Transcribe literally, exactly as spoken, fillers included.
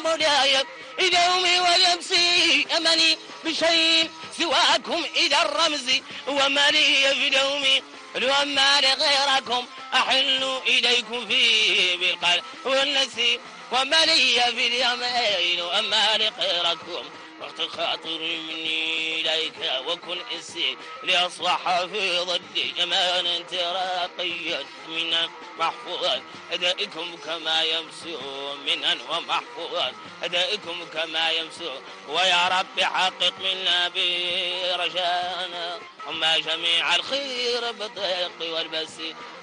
مولاي دومي ويمسي أمني بشيء سواكم إذا الرمز ومالي في دومي وما لغيركم أحل إليكم فيه بالقلب والنسي وما لي في اليمين وما لغيركم وقت خاطر مني إليك وكن إنسي لأصبح في ضدي جمال تراقيا من محفوظا أدائكم كما يمسو منا ومحفوظ أدائكم كما يمسو ويا رب حقق منا برجانا وما جميع الخير بالضيق والبس